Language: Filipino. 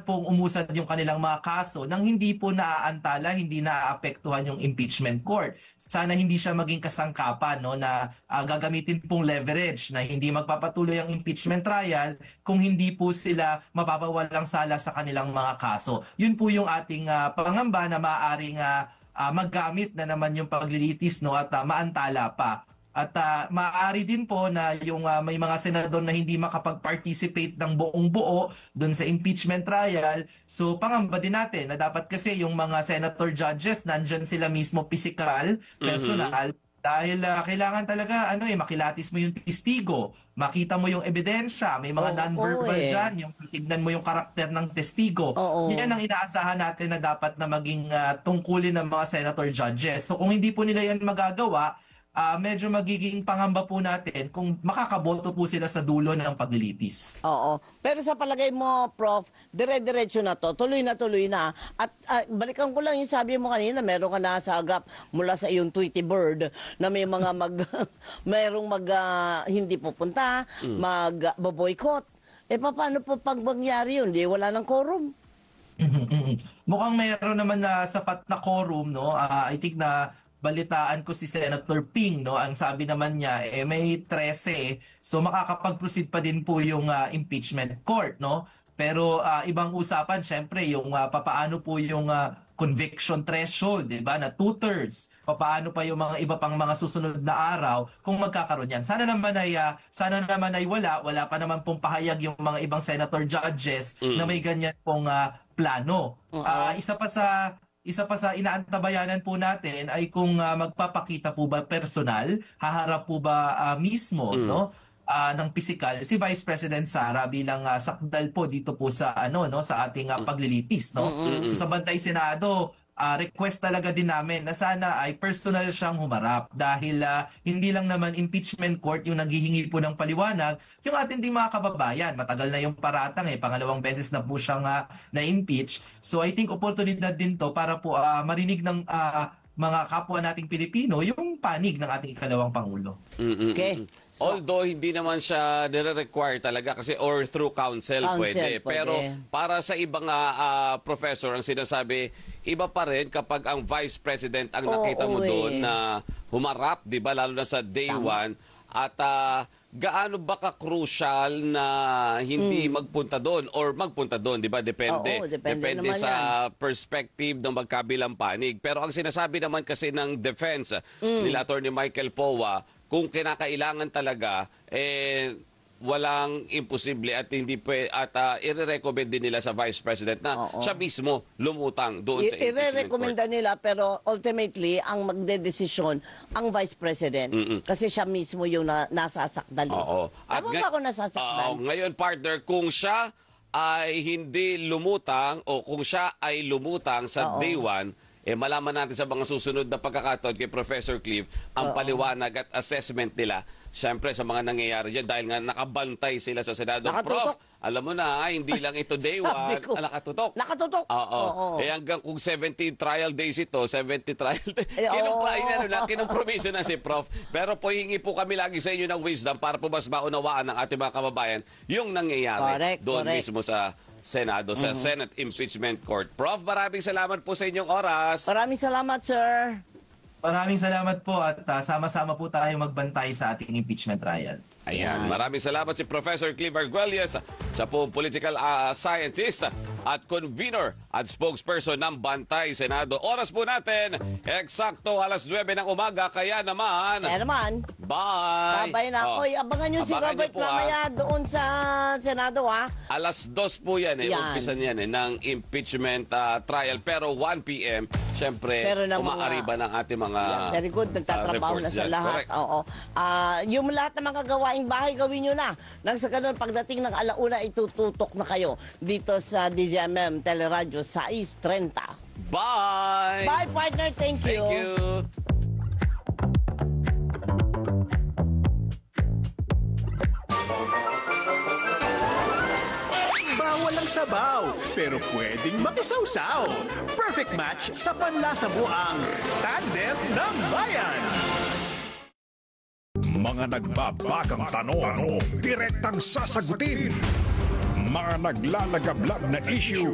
pong umusad yung kanilang mga kaso nang hindi po naaantala, hindi naaapektuhan yung impeachment court. Sana hindi siya maging kasangkapan, no, na gagamitin pong leverage na hindi magpapatuloy ang impeachment trial kung hindi po sila mapapawalang sala sa kanilang mga kaso. Yun po yung ating pangamba na maaaring maggamit na naman yung paglilitis, no, at maantala pa. At maaari din po na yung may mga senador na hindi makapag-participate ng buong buo doon sa impeachment trial. So pangamba din natin na dapat kasi yung mga senator judges nandyan sila mismo physical, personal, dahil kailangan talaga makilatis mo yung testigo, makita mo yung ebidensya, may mga non-verbal dyan, yung titignan mo yung karakter ng testigo. Yan ang inaasahan natin na dapat na maging tungkulin ng mga senator judges. So kung hindi po nila yan magagawa, medyo magiging pangamba po natin kung makakaboto po sila sa dulo ng paglilitis. Oo. Pero sa palagay mo, Prof, dire-diretso na to, tuloy na. At balikan ko lang yung sabi mo kanina, meron ka nasagap mula sa iyong Tweety Bird na may mga mayroong hindi pupunta, mag-boycott. Paano po pag mangyari yun? Di wala ng quorum. Mukhang mayroon naman na sapat na quorum, no? I think na balitaan ko si Senator Ping, no, ang sabi naman niya may 13, so makakapag-proceed pa din po yung impeachment court, no. Pero ibang usapan syempre yung papaano po yung conviction threshold, 'di ba, na 2/3. Papaano pa yung mga iba pang mga susunod na araw kung magkakaroon yan. Sana naman ay wala pa naman pong pahayag yung mga ibang senator judges na may ganyan pong plano. Isa pa sa inaantabayanan po natin ay kung magpapakita po ba personal, haharap po ba mismo, no, ng pisikal si Vice President Sara bilang sakdal po dito po sa sa ating paglilitis, no. So sa Bantay Senado, request talaga din namin na sana ay personal siyang humarap dahil hindi lang naman impeachment court yung naghihingi po ng paliwanag, yung ating di mga kababayan, matagal na yung paratang pangalawang beses na po siyang na-impeach. So I think oportunidad din to para po marinig ng mga kapwa nating Pilipino yung panig ng ating ikalawang Pangulo. Okay. Although hindi naman siya nire-require talaga kasi or through counsel pwede. Pero para sa ibang professor ang sinasabi, iba pa rin kapag ang Vice President ang nakita mo doon na humarap, di ba, lalo na sa day 1 at gaano ba ka-crucial na hindi magpunta doon or magpunta doon, di ba? Depende. Depende sa perspective ng magkabilang panig. Pero ang sinasabi naman kasi ng defense nila Attorney Michael Powa, kung kinakailangan talaga, walang imposible at hindi i-recommend din nila sa Vice President na siya mismo lumutang doon sa impeachment court. I-recommenda nila pero ultimately ang magdedesisyon ang Vice President kasi siya mismo yung nasasakdal. Tama ba ako nasasakdal? Ngayon, partner, kung siya ay hindi lumutang o kung siya ay lumutang sa day 1, malaman natin sa mga susunod na pagkakataon kay Professor Clive ang paliwanag at assessment nila. Siyempre sa mga nangyayari dyan dahil nga nakabantay sila sa Senado. Nakatutok. Prof, alam mo na, hindi lang ito day 1. Nakatutok. Nakatutok. Oo. Hanggang kung 70 trial days ito, 70 trial days. Kinumpromiso na si Prof. Pero po hingi po kami lagi sa inyo ng wisdom para po mas maunawaan ng ating mga kababayan yung nangyayari doon mismo sa Senado, sa Senate Impeachment Court. Prof, maraming salamat po sa inyong oras. Maraming salamat, sir. Maraming salamat po at sama-sama po tayo magbantay sa ating impeachment trial. Ayan. Maraming salamat si Professor Clive Arguelles sa pong political scientist at convener at spokesperson ng Bantay Senado. Oras po natin, eksakto alas 9 ng umaga. Kaya naman, bye! Bye-bye na. Oy, abangan nyo si Robert mamaya doon sa Senado, Alas 2 po yan, umpisan yan ng impeachment trial. Pero 1 p.m., syempre, umaariba ng ating mga very good, nagtatrabaho na sa lahat. Yung lahat ng mga gawaing bahay, gawin nyo na. Nang sa ganun, pagdating ng alauna, itututok na kayo dito sa DZMM Teleradyo 630. Bye! Bye, partner. Thank you. Thank you. Bawal ang sabaw, pero pwedeng makisawsaw. Perfect match sa panlasa mo ang Tandem ng Bayan. Mga nagbabakang tanong, direktang sasagutin. Mga naglalagablab na issue,